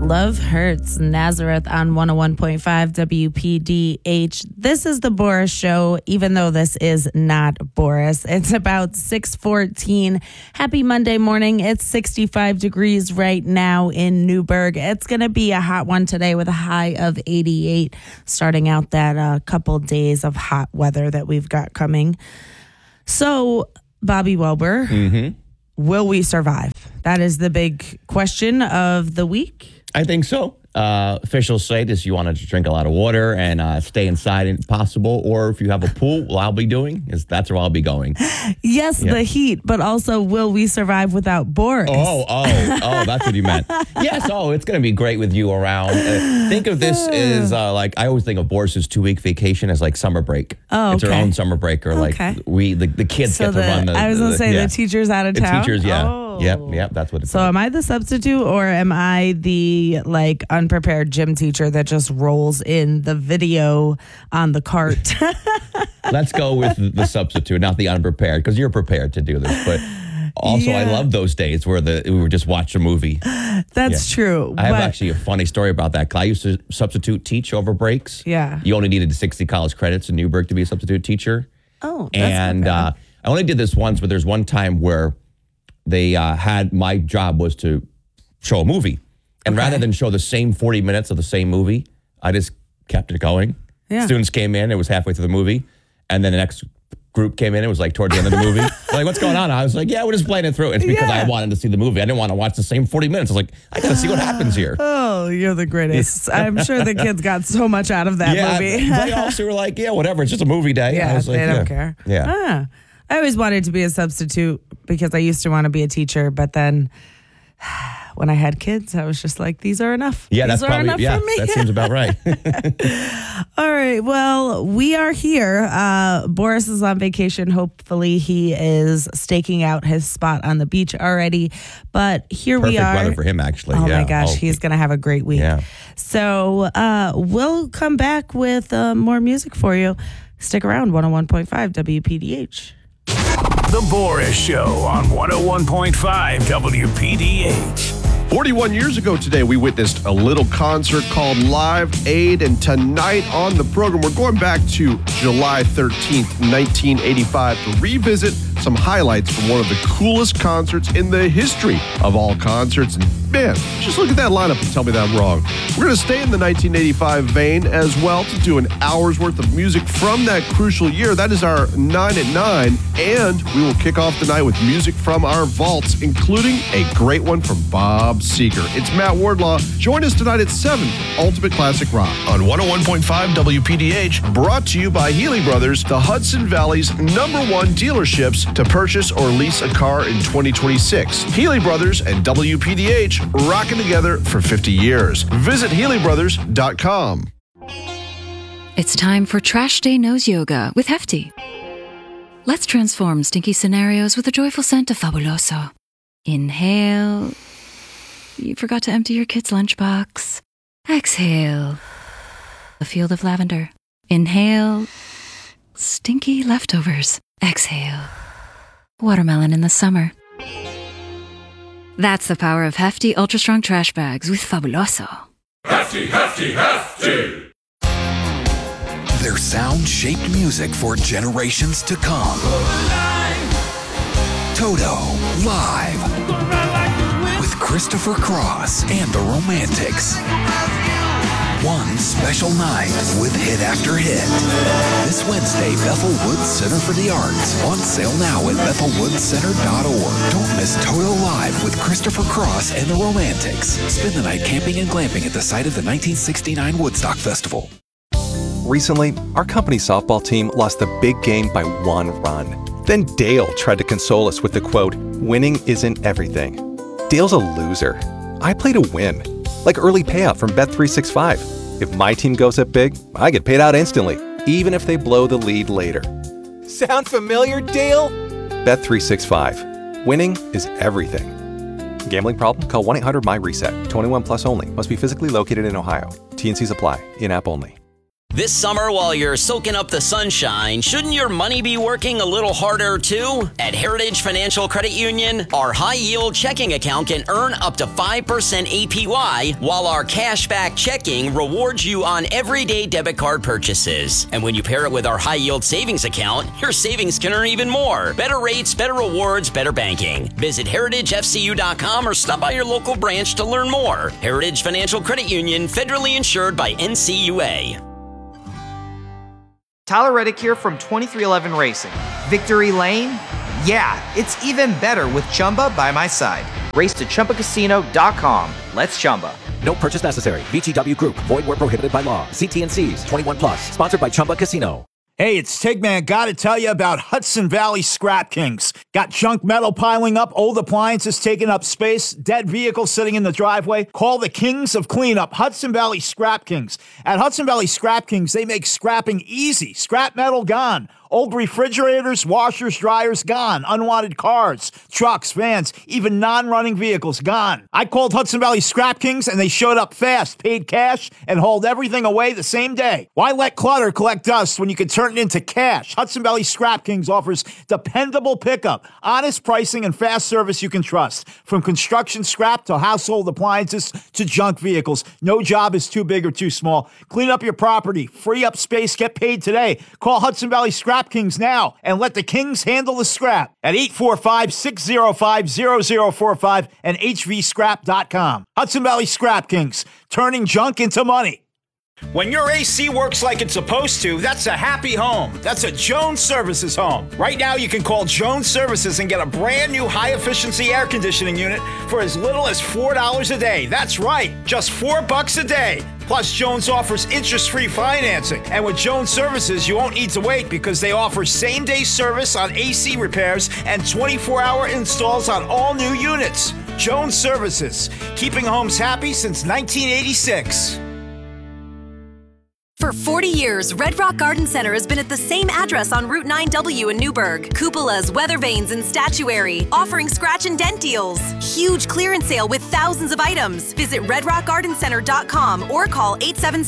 Love Hurts, Nazareth on 101.5 WPDH. This is the Boris Show, even though this is not Boris. It's about 6:14. Happy Monday morning. It's 65 degrees right now in Newburgh. It's going to be a hot one today with a high of 88, starting out that couple days of hot weather that we've got coming. So, Bobby Welber, will we survive? That is the big question of the week. I think so. Officials say this: you want to drink a lot of water and stay inside if possible. Or if you have a pool, what I'll be doing that's where I'll be going. Yes, the heat, but also will we survive without Boris? Oh, that's what you meant. Yes, it's going to be great with you around. Think of this as like I always think of Boris's 2-week vacation as like summer break. Oh, okay. It's our own summer break, or like the kids get to run. I was going to say the teachers out of town. The teachers, Yep, that's what it's. So am I the substitute, or am I the unprepared gym teacher that just rolls in the video on the cart? Let's go with the substitute, not the unprepared, because you're prepared to do this. But also, I love those days where we would just watch a movie. That's true. I have actually a funny story about that. I used to substitute teach over breaks. Yeah. You only needed 60 college credits in Newburgh to be a substitute teacher. Oh, that's I only did this once, but there's one time where they had my job was to show a movie. And rather than show the same 40 minutes of the same movie, I just kept it going. Yeah. Students came in, it was halfway through the movie. And then the next group came in, it was like toward the end of the movie. They're like, what's going on? I was like, we're just playing it through. It's because I wanted to see the movie. I didn't want to watch the same 40 minutes. I was like, I got to see what happens here. Oh, you're the greatest. I'm sure the kids got so much out of that movie. They also were like, whatever. It's just a movie day. Yeah, I was like, they don't care. Yeah. I always wanted to be a substitute because I used to want to be a teacher, but then when I had kids, I was just like, these are enough. Yeah, these that's probably enough for me. That seems about right. All right. Well, we are here. Boris is on vacation. Hopefully, he is staking out his spot on the beach already. But here we are. Perfect weather for him, actually. Oh my gosh, he's going to have a great week. Yeah. So we'll come back with more music for you. Stick around. 101.5 WPDH. The Boris Show on 101.5 WPDH. 41 years ago today, we witnessed a little concert called Live Aid, and tonight on the program, we're going back to July 13th, 1985 to revisit some highlights from one of the coolest concerts in the history of all concerts. And man, just look at that lineup and tell me that I'm wrong. We're going to stay in the 1985 vein as well to do an hour's worth of music from that crucial year. That is our 9 at 9, and we will kick off the night with music from our vaults, including a great one from Bob Seger. It's Matt Wardlaw. Join us tonight at 7 for Ultimate Classic Rock on 101.5 WPDH, brought to you by Healy Brothers, the Hudson Valley's #1 dealerships to purchase or lease a car in 2026. Healy Brothers and WPDH rocking together for 50 years. Visit HealyBrothers.com. It's time for Trash Day Nose Yoga with Hefty. Let's transform stinky scenarios with the joyful scent of Fabuloso. Inhale. You forgot to empty your kid's lunchbox. Exhale. A field of lavender. Inhale. Stinky leftovers. Exhale. Watermelon in the summer. That's the power of Hefty Ultra Strong Trash Bags with Fabuloso. Hefty, Hefty, Hefty! Their sound-shaped music for generations to come. Toto, live. With Christopher Cross and the Romantics. One special night with hit after hit. This Wednesday, Bethel Woods Center for the Arts. On sale now at BethelWoodsCenter.org. Don't miss Toto Live with Christopher Cross and the Romantics. Spend the night camping and glamping at the site of the 1969 Woodstock Festival. Recently, our company softball team lost the big game by 1 run. Then Dale tried to console us with the quote, "Winning isn't everything." Dale's a loser. I play to win. Like early payout from Bet365. If my team goes up big, I get paid out instantly, even if they blow the lead later. Sound familiar, Dale? Bet365. Winning is everything. Gambling problem? Call 1-800-MY-RESET. 21 plus only. Must be physically located in Ohio. T&Cs apply. In-app only. This summer, while you're soaking up the sunshine, shouldn't your money be working a little harder too? At Heritage Financial Credit Union, our high-yield checking account can earn up to 5% APY, while our cashback checking rewards you on everyday debit card purchases. And when you pair it with our high-yield savings account, your savings can earn even more. Better rates, better rewards, better banking. Visit heritagefcu.com or stop by your local branch to learn more. Heritage Financial Credit Union, federally insured by NCUA. Tyler Reddick here from 2311 Racing. Victory Lane? Yeah, it's even better with Chumba by my side. Race to ChumbaCasino.com. Let's Chumba. No purchase necessary. VGW Group. Void where prohibited by law. See T&Cs. 21 plus. Sponsored by Chumba Casino. Hey, it's Tigman. Got to tell you about Hudson Valley Scrap Kings. Got junk metal piling up, old appliances taking up space, dead vehicles sitting in the driveway. Call the kings of cleanup, Hudson Valley Scrap Kings. At Hudson Valley Scrap Kings, they make scrapping easy. Scrap metal gone. Old refrigerators, washers, dryers, gone. Unwanted cars, trucks, vans, even non-running vehicles, gone. I called Hudson Valley Scrap Kings, and they showed up fast, paid cash, and hauled everything away the same day. Why let clutter collect dust when you can turn it into cash? Hudson Valley Scrap Kings offers dependable pickup, honest pricing, and fast service you can trust. From construction scrap to household appliances to junk vehicles, no job is too big or too small. Clean up your property, free up space, get paid today. Call Hudson Valley Scrap Kings now and let the Kings handle the scrap at 845-605-0045 and hvscrap.com. Hudson Valley Scrap Kings, turning junk into money. When your AC works like it's supposed to, that's a happy home. That's a Jones Services home. Right now, you can call Jones Services and get a brand new high-efficiency air conditioning unit for as little as $4 a day. That's right, just $4 a day. Plus, Jones offers interest-free financing. And with Jones Services, you won't need to wait because they offer same-day service on AC repairs and 24-hour installs on all new units. Jones Services, keeping homes happy since 1986. For 40 years, Red Rock Garden Center has been at the same address on Route 9W in Newburgh. Cupolas, weather vanes, and statuary, offering scratch and dent deals. Huge clearance sale with thousands of items. Visit redrockgardencenter.com or call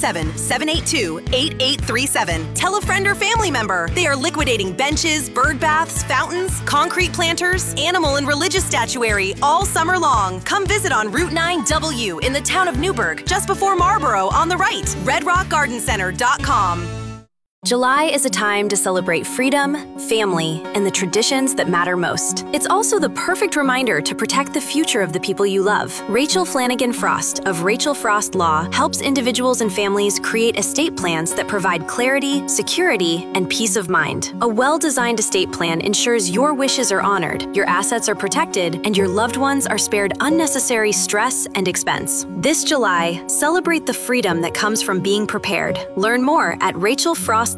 877-782-8837. Tell a friend or family member. They are liquidating benches, bird baths, fountains, concrete planters, animal and religious statuary all summer long. Come visit on Route 9W in the town of Newburgh, just before Marlboro on the right. Red Rock Garden Center. July is a time to celebrate freedom, family, and the traditions that matter most. It's also the perfect reminder to protect the future of the people you love. Rachel Flanagan Frost of Rachel Frost Law helps individuals and families create estate plans that provide clarity, security, and peace of mind. A well-designed estate plan ensures your wishes are honored, your assets are protected, and your loved ones are spared unnecessary stress and expense. This July, celebrate the freedom that comes from being prepared. Learn more at rachelfrostlaw.com.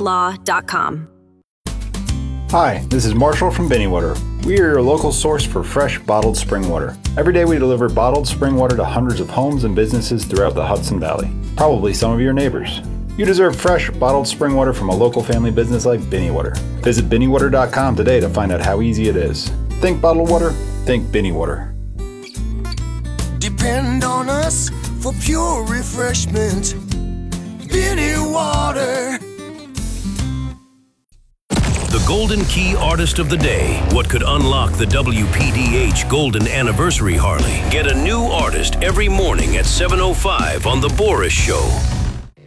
Hi, this is Marshall from Binny Water. We are your local source for fresh bottled spring water. Every day we deliver bottled spring water to hundreds of homes and businesses throughout the Hudson Valley, probably some of your neighbors. You deserve fresh bottled spring water from a local family business like Binny Water. Visit BinnyWater.com today to find out how easy it is. Think bottled water, think Binny Water. Depend on us for pure refreshment. Binny Water. The Golden Key Artist of the Day. What could unlock the WPDH Golden Anniversary Harley? Get a new artist every morning at 7:05 on The Boris Show.